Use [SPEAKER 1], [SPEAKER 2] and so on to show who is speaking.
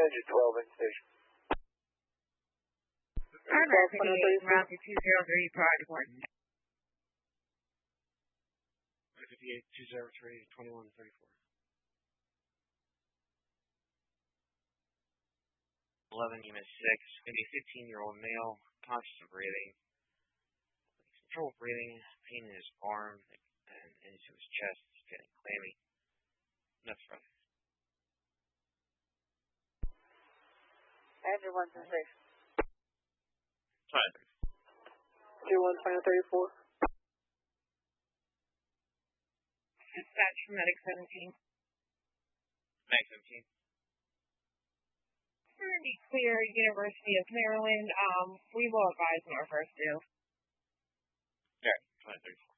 [SPEAKER 1] Engine 12 in station.
[SPEAKER 2] Conrad 58, route to 203, prior coordinate.
[SPEAKER 3] 58, 203, 2134.
[SPEAKER 4] 11, unit 6, going to be a 15-year-old male, conscious of breathing. Trouble breathing, pain in his arm and into his chest, it's getting clammy. Enough for others.
[SPEAKER 5] Engine 1 in station.
[SPEAKER 4] 2034.
[SPEAKER 5] 21, 2034.
[SPEAKER 2] Dispatch from Medic 17.
[SPEAKER 4] Max 17.
[SPEAKER 2] Be clear, University of Maryland. We will advise on our first due.
[SPEAKER 4] Alright, 2034.